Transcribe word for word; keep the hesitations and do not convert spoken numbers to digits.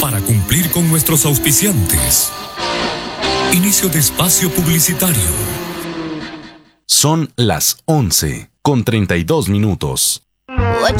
para cumplir con nuestros auspiciantes. Inicio de espacio publicitario. Son las once con treinta y dos minutos.